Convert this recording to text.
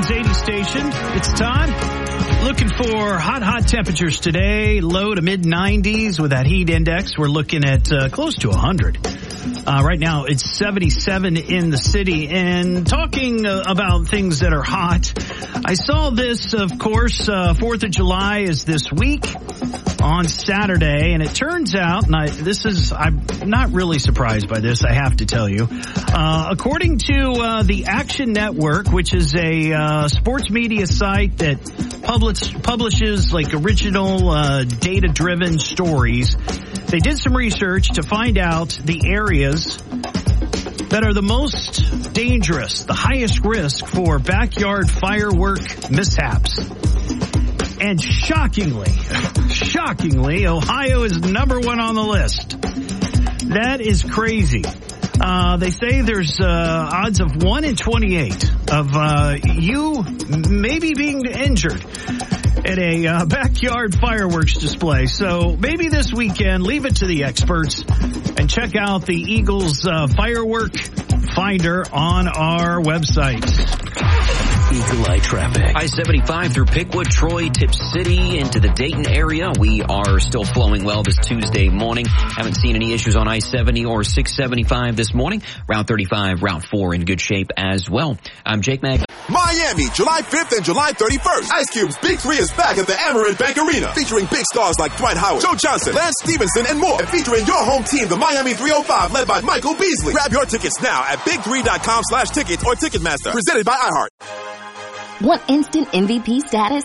Sportsman's 80 station. It's Todd. Looking for hot temperatures today. Low to mid-90s with that heat index. We're looking at close to 100. Right now, it's 77 in the city. And talking about things that are hot, I saw this, of course, 4th of July is this week on Saturday. And it turns out, and I'm not really surprised by this, I have to tell you. According to the Action Network, which is a sports media site that publishes like original data-driven stories, they did some research to find out the areas that are the most dangerous, the highest risk for backyard firework mishaps. And shockingly, Ohio is number one on the list. That is crazy. They say there's odds of 1 in 28 of you maybe being injured at a backyard fireworks display. So maybe this weekend, leave it to the experts and check out the Eagles firework finder on our website. Eagle Eye traffic. I-75 through Pickwood, Troy, Tip City into the Dayton area. We are still flowing well this Tuesday morning. Haven't seen any issues on I-70 or 675 this morning. Route 35, Route 4 in good shape as well. I'm Jake Mag. Miami, July 5th and July 31st. Ice Cube's Big 3 is back at the Amerant Bank Arena, featuring big stars like Dwight Howard, Joe Johnson, Lance Stevenson, and more. And featuring your home team, the Miami 305, led by Michael Beasley. Grab your tickets now at big3.com/tickets or Ticketmaster. Presented by iHeart. Want instant MVP status?